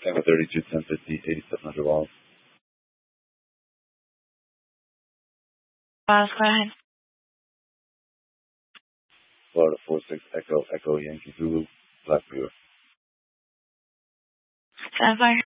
Tango 32, 1050, 8700 Wallace. Wallace, go ahead. Florida 46 Echo Yankee Zulu, Black Viewer. Stand by.